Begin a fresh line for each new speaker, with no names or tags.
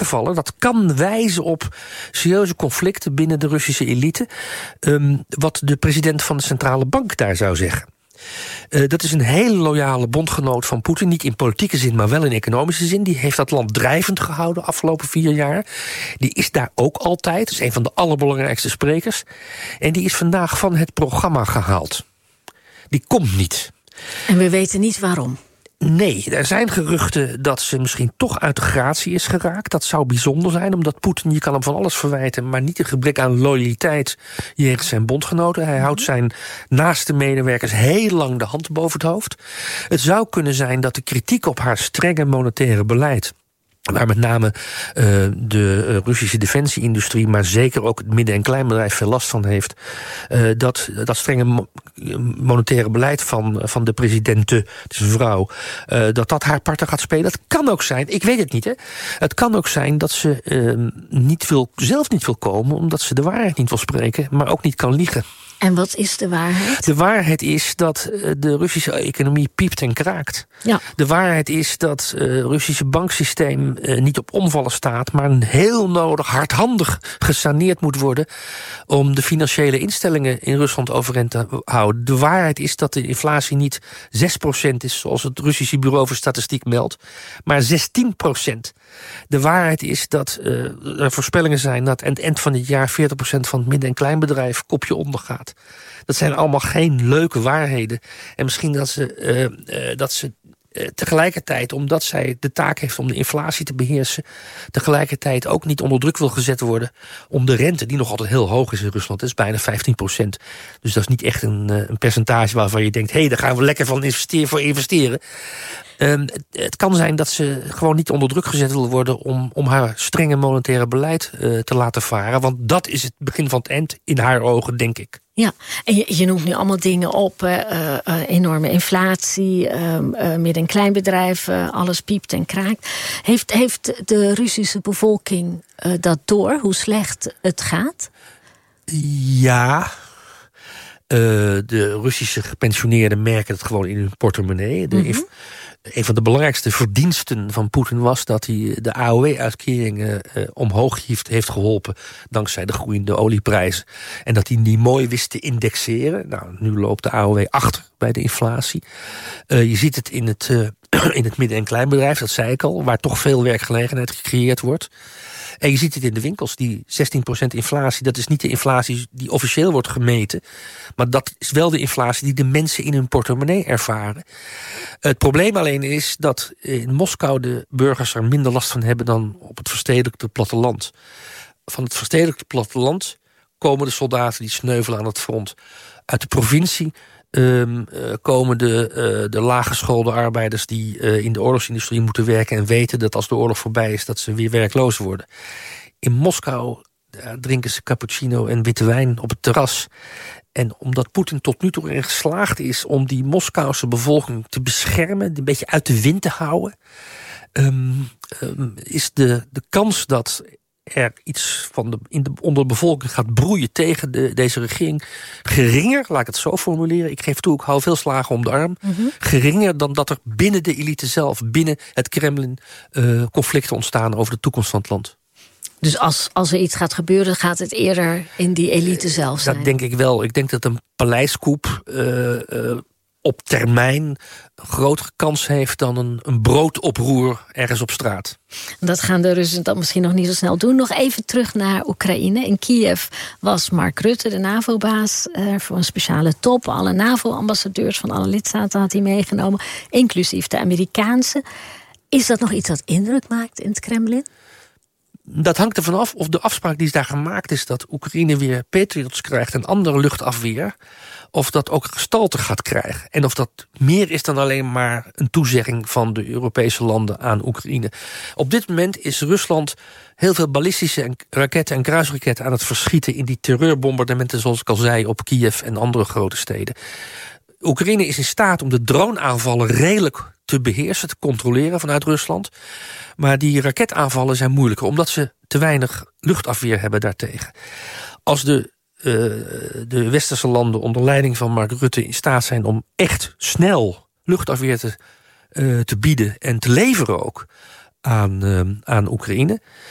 tegenvallen. Dat kan wijzen op serieuze conflicten binnen de Russische elite. Wat de president van de centrale bank daar zou zeggen. Dat is een hele loyale bondgenoot van Poetin. Niet in politieke zin, maar wel in economische zin. Die heeft dat land drijvend gehouden de afgelopen 4 jaar. Die is daar ook altijd. Dat is een van de allerbelangrijkste sprekers. En die is vandaag van het programma gehaald. Die komt niet.
En we weten niet waarom.
Nee, er zijn geruchten dat ze misschien toch uit de gratie is geraakt. Dat zou bijzonder zijn, omdat Poetin, je kan hem van alles verwijten, maar niet een gebrek aan loyaliteit jegens zijn bondgenoten. Hij houdt zijn naaste medewerkers heel lang de hand boven het hoofd. Het zou kunnen zijn dat de kritiek op haar strenge monetaire beleid, waar met name de Russische defensieindustrie, maar zeker ook het midden- en kleinbedrijf veel last van heeft, dat strenge monetaire beleid van de presidente, het is een vrouw, dat haar partij gaat spelen. Dat kan ook zijn, ik weet het niet, hè. Het kan ook zijn dat ze zelf niet wil komen, omdat ze de waarheid niet wil spreken, maar ook niet kan liegen.
En wat is de waarheid?
De waarheid is dat de Russische economie piept en kraakt.
Ja.
De waarheid is dat het Russische banksysteem niet op omvallen staat, maar heel nodig hardhandig gesaneerd moet worden om de financiële instellingen in Rusland overeind te houden. De waarheid is dat de inflatie niet 6% is, zoals het Russische Bureau voor Statistiek meldt, maar 16%. De waarheid is dat er voorspellingen zijn dat aan het eind van dit jaar 40% van het midden- en kleinbedrijf kopje onder gaat. Dat zijn allemaal geen leuke waarheden. En misschien dat ze tegelijkertijd, omdat zij de taak heeft om de inflatie te beheersen, tegelijkertijd ook niet onder druk wil gezet worden om de rente, die nog altijd heel hoog is in Rusland, dat is bijna 15%. Dus dat is niet echt een percentage waarvan je denkt, daar gaan we lekker van investeren. Het kan zijn dat ze gewoon niet onder druk gezet wil worden om haar strenge monetaire beleid te laten varen. Want dat is het begin van het eind in haar ogen, denk ik.
Ja, en je noemt nu allemaal dingen op. Enorme inflatie, midden- en kleinbedrijven, alles piept en kraakt. Heeft de Russische bevolking dat door, hoe slecht het gaat?
Ja. De Russische gepensioneerden merken het gewoon in hun portemonnee. Een van de belangrijkste verdiensten van Poetin was dat hij de AOW-uitkeringen omhoog heeft geholpen dankzij de groeiende olieprijzen. En dat hij die mooi wist te indexeren. Nou, nu loopt de AOW achter bij de inflatie. Je ziet het in het midden- en kleinbedrijf, dat zei ik al, waar toch veel werkgelegenheid gecreëerd wordt. En je ziet het in de winkels, die 16% inflatie. Dat is niet de inflatie die officieel wordt gemeten, maar dat is wel de inflatie die de mensen in hun portemonnee ervaren. Het probleem alleen is dat in Moskou de burgers er minder last van hebben dan op het verstedelijkte platteland. Van het verstedelijkte platteland komen de soldaten die sneuvelen aan het front. Uit de provincie komen de laaggeschoolde arbeiders die in de oorlogsindustrie moeten werken en weten dat als de oorlog voorbij is dat ze weer werkloos worden. In Moskou drinken ze cappuccino en witte wijn op het terras. En omdat Poetin tot nu toe erin geslaagd is om die Moskouse bevolking te beschermen, een beetje uit de wind te houden, is de kans dat er iets onder de bevolking gaat broeien tegen deze regering geringer, laat ik het zo formuleren. Ik geef toe, ik hou veel slagen om de arm. Geringer dan dat er binnen de elite zelf, binnen het Kremlin, conflicten ontstaan over de toekomst van het land.
Dus als er iets gaat gebeuren, gaat het eerder in die elite zelf zijn? Dat
denk ik wel. Ik denk dat een paleiscoup op termijn een grotere kans heeft dan een broodoproer ergens op straat.
Dat gaan de Russen dan misschien nog niet zo snel doen. Nog even terug naar Oekraïne. In Kiev was Mark Rutte, de NAVO-baas, voor een speciale top. Alle NAVO-ambassadeurs van alle lidstaten had hij meegenomen, inclusief de Amerikaanse. Is dat nog iets dat indruk maakt in het Kremlin?
Dat hangt ervan af of de afspraak die is daar gemaakt is dat Oekraïne weer Patriots krijgt en andere luchtafweer, of dat ook gestalte gaat krijgen. En of dat meer is dan alleen maar een toezegging van de Europese landen aan Oekraïne. Op dit moment is Rusland heel veel ballistische raketten en kruisraketten aan het verschieten in die terreurbombardementen, zoals ik al zei, op Kiev en andere grote steden. Oekraïne is in staat om de droneaanvallen redelijk te beheersen, te controleren vanuit Rusland. Maar die raketaanvallen zijn moeilijker, omdat ze te weinig luchtafweer hebben daartegen. Als de westerse landen onder leiding van Mark Rutte in staat zijn om echt snel luchtafweer te bieden en te leveren ook aan Oekraïne,